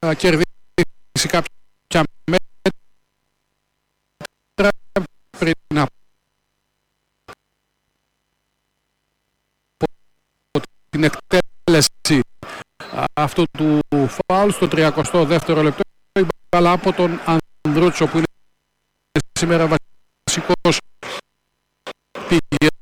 κερδίσει κάποια μέτρα πριν από την εκτέλεση αυτού του φάουλ στο 32ο λεπτό. Η μπάλα από τον Ανδρούτσο που είναι σήμερα βασικός πηγές